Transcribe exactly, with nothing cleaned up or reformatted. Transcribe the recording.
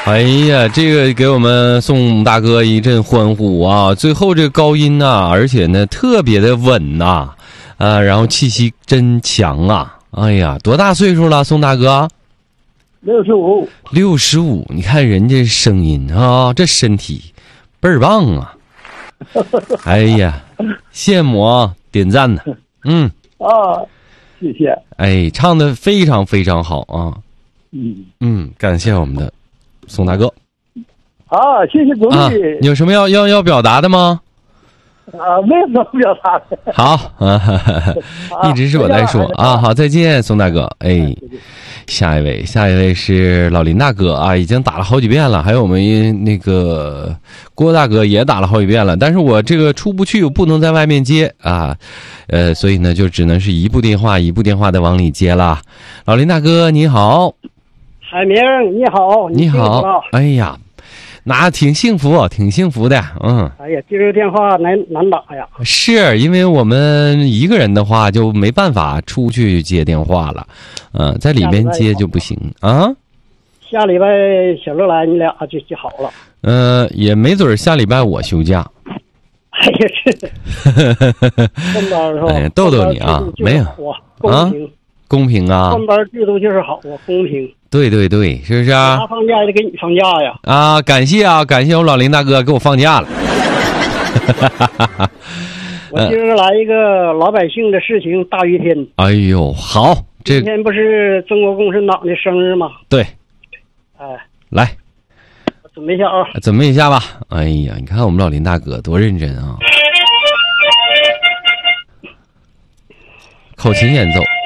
哎呀，这个给我们宋大哥一阵欢呼啊！最后这个高音呐、啊，而且呢特别的稳呐、啊，啊，然后气息真强啊！哎呀，多大岁数了，宋大哥？ 六十五。 六十五，你看人家声音啊，这身体倍儿棒啊！哎呀，羡慕啊，点赞呢。嗯啊，谢谢。 哎，唱的非常非常好啊。 嗯嗯，感谢我们的宋大哥。 啊，谢谢鼓励。 啊，你有什么要要要表达的吗？ 啊，没有什么表达的。 好啊，哈哈一直是我在说啊。好，再见，宋大哥。哎，下一位，下一位是老林大哥啊，已经打了好几遍了。还有我们那个郭大哥也打了好几遍了，但是我这个出不去，我不能在外面接啊，呃，所以呢，就只能是一部电话一部电话的往里接啦。老林大哥你好。 海明你好。 你好。哎呀。那挺幸福，挺幸福的，嗯。 哎呀，这个电话难难打呀。 是因为我们一个人的话就没办法出去接电话了，嗯、呃，在里面接就不行啊。 下礼拜小乐来，你俩就就好了。 呃，也没准下礼拜我休假。 哎呀，是。哎呀，逗逗你啊，没有公平、 啊，公平啊。 换班制度就是好啊，公平。 对对对，是不是啊？ 他放假也得给你放假呀！ 啊，感谢啊，感谢我老林大哥给我放假了。 我今儿来一个老百姓的事情大于天。 哎呦，好，这今天不是中国共产党的生日吗？ 对。 哎， 来， 准备一下啊！ 准备一下吧。哎呀，你看我们老林大哥多认真啊！口琴演奏。